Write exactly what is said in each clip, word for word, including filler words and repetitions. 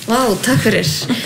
Vá, takk fyrir.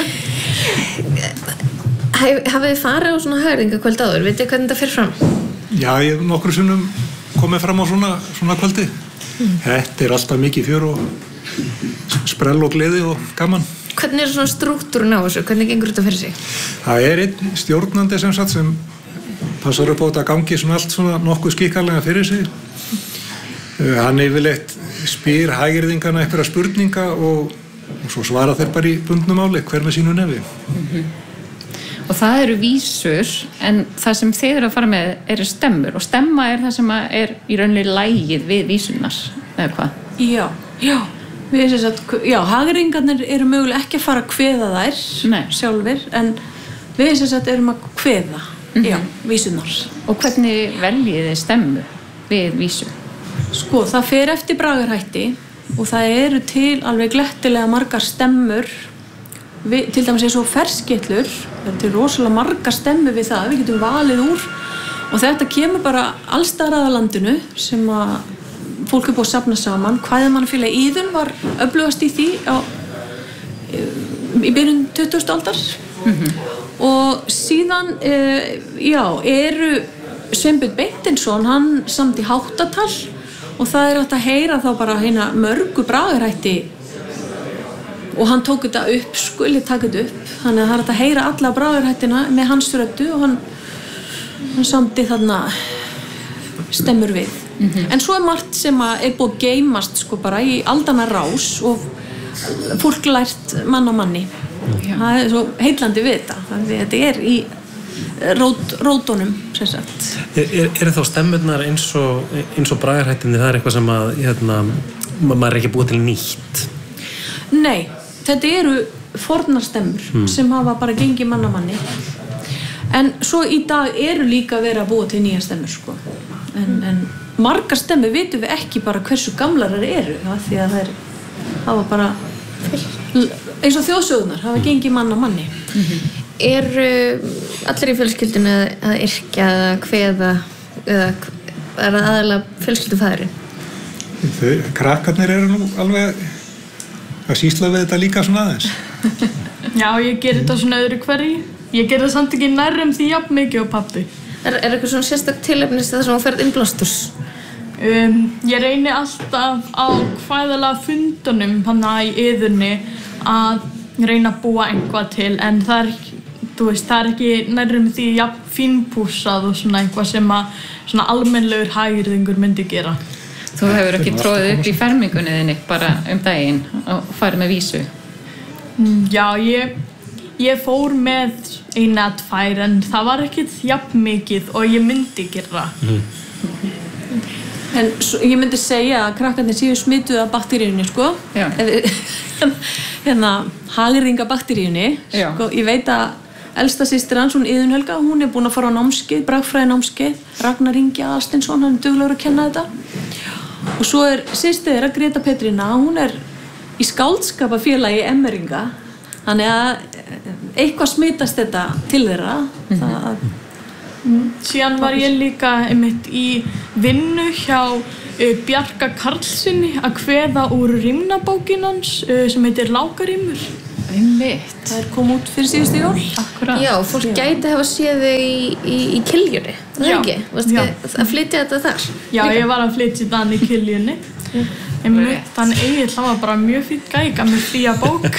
Hafið þið farið á svona hagræðingakvöld áður? Vitið þið hvernig þetta fer fram? Já, ég hef nokkru sinnum komið fram á svona, svona kvöldi. Mm. Þetta er alltaf mikið fjör og sprell og gleði og gaman. Hvernig er svona strúktúrun á þessu? Hvernig gengur þetta fyrir sig? Það er einn stjórnandi sem sagt sem passar upp á þetta gangi svona allt svona nokkuð skikkarlega fyrir sig. Uh, hann yfirleitt spyr hagyrðingana einhverja spurninga og, og svo svara þeir bara í bundnu máli, hver með sínu nefi. Mm-hmm. Og það eru vísur, en það sem þið eru að fara með eru stemmur, og stemma er það sem er í rauninni lagið við vísurnar, eða hvað? Já, já. Við erum að, já, hagyrðingarnir eru mögulega ekki að fara að kveða þær Nei. sjálfir, en við erum að erum að kveða, mm-hmm. já, vísurnar. Og hvernig veljið þið stemmu við vísu? Sko, það fer eftir bragarhætti og það eru til alveg glettilega margar stemmur við, til dæmis eins og ferskeytlur, það er til rosalega margar stemmur við það, við getum valið úr og þetta kemur bara allstaðar að landinu sem að fólk er búið að safna saman. Kvæðamannafélag Iðunn var öflugast í því á, í byrjun tuttugustu aldar mm-hmm. og síðan e, já, eru Sveinbjörn Beinteinsson, hann samdi háttatal og það er hægt að heyra þá bara hérna mörgu bragarhætti og hann tók þetta upp, skuli taka þetta upp, þannig að það er hægt að heyra alla bragarhættina með hans röddu og hann, hann samdi þarna stemmur við. Mm-hmm. En svo er margt sem að er búið að geymast sko bara í aldanna rás og fólk lært mann á manni. Já. Það er svo heillandi við þetta, þannig að þetta er í Rót, rótunum sem sagt. Er, er, er þá stemmurnar eins og, eins og bragarhættinni, það er eitthvað sem að hérna, maður er ekki búið til nýtt? Nei, þetta eru fornar stemmur hmm. sem hafa bara gengið mann á manni en svo í dag eru líka verið að búa til nýja stemmur sko. en, en margar stemmur vitum við ekki bara hversu gamlar þær eru ja, því að þær hafa bara eins og þjóðsögurnar hafa gengið mann á manni. Mm-hmm. Er uh, allir í fjölskyldunni að, að yrkja eða kveða eða er það aðalega fjölskyldufæðurinn? Þau, krakkarnir eru nú alveg að sýsla við þetta líka svona aðeins. Já, ég ger þetta svona öðru hverju. Ég ger það samt ekki nærrum því jafn mikið og pabbi. Er, er eitthvað svona sérstakt tilefnis þar sem þú ferð innblástur? Um, ég reyni alltaf á kvæðalega fundunum hana í Iðunni að reyna að búa einhvað til en það er, þú veist, það er ekki nærrum því jafn fínpússað og svona eitthvað sem að svona almennlegur hagyrðingur myndi gera. Þú hefur ekki tróðið upp í fermingunni þinni bara um daginn og farið með vísu? Já, ég, ég fór með eina að tvær en það var ekkert jafn mikið og ég myndi gera. Mm. En svo, ég myndi segja að krakkarnir séu smituð af bakteríunni, sko. Já. Hérna, hagyrðingabakteríunni. Sko, ég veit að elsta systir hans, hún Iðunn Helga, hún er búin að fara á námskeið, bragfræði námskeið. Ragnar Ingi Aðalsteinsson, hann er duglegur að kenna þetta. Og svo er systir þeirra, Greta Petrína, hún er í skáldskapafélagi Emmeringa. Þannig að eitthvað smitast þetta til þeirra. Mm-hmm. Það Mm. Síðan var ég líka einmitt í vinnu hjá uh, Bjarka Karlssoni að kveða úr rímnabókin hans uh, sem heitir Lákarímur. Einmitt. Það er kom út fyrir síðustu jól. Akkurat. Já, fólk Já. gæti hafa séð þau í, í, í Kiljunni. Það er ekki? Varstu ekki að flytja þetta þar? Já, líka? Ég var að flytja þetta í Kiljunni. Einmitt, þannig Egill, það var bara mjög fínt gæga með fría bók.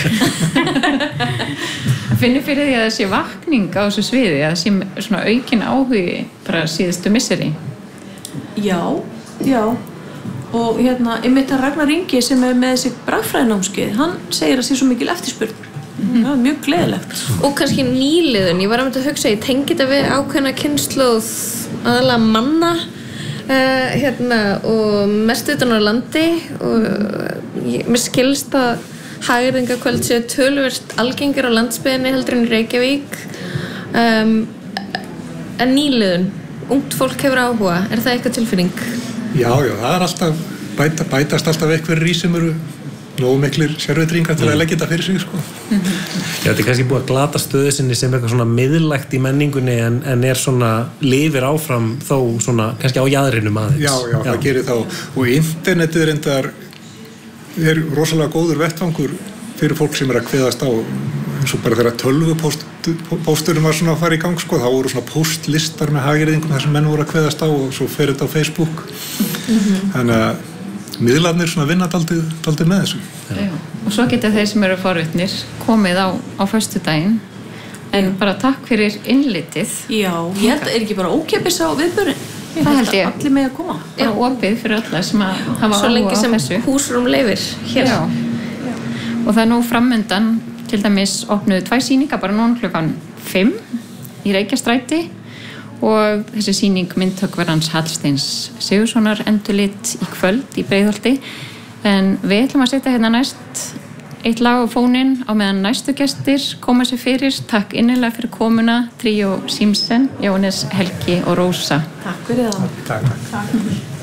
Finnur fyrir því að það sé vakning á þessu sviði, að það sé svona aukin áhugi bara síðustu misseri? Já, já. Og hérna, einmitt að Ragnar Ingi sem er með þessi bragfræðinámskeið, hann segir að sé svo mikil eftirspurn. Mm-hmm. Það er mjög gleðilegt. Og kannski nýliðun, ég var að mynda að hugsa, ég tengi þetta við ákveðna kynslóð aðalega manna uh, hérna, og mest utan á landi og ég, mér skilst að hagyrðingakvöld séu töluvert algengir á landsbyggðinni heldur en í Reykjavík um, en nýliðun, ungt fólk hefur áhuga, er það eitthvað tilfinning? Já, já, það er alltaf bæta, bætast alltaf einhverjir í sem eru nógu miklir sérvitringar til að leggja þetta fyrir sig sko. Já, þetta er kannski búið að glata stöðu sinni sem eitthvað svona miðlægt í menningunni en, en er svona, lifir áfram þó svona, kannski á jaðrinum aðeins. Já, já, það gerir þá og internetið er endar er rosalega góður vettvangur fyrir fólk sem er að kveðast á eins og bara þegar tölvupósturum var svona að fara í gang sko, þá voru svona postlistar með hagyrðingum þar sem menn voru að kveðast á og svo fer þetta á Facebook mm-hmm. þannig að miðlarnir svona vinna daldið, daldið með þessu Já. Og svo geta þeir sem eru forvitnir komið á, á föstudaginn en bara takk fyrir innlitið Já, ég held að er ekki bara ókeypis á viðburðin Það held ég allir með að koma bara opið fyrir alla sem að hafa Svo lengi áhuga á sem þessu húsrúm leyfir hér Já. Og það er nú framundan til dæmis opnuðu tvær sýningar bara núna klukkan fimm í Reykjastræti og þessi sýning myndhöggvarans Hallsteins Sigurðssonar endurlit í kvöld í Breiðholti en við ætlum að setja hérna næst eitt lag á fóninn á meðan næstu gestir koma sér fyrir. Takk innilega fyrir komuna Tríó Símsen, Jóhannes, Helgi og Rósa Takk fyrir það Takk, takk.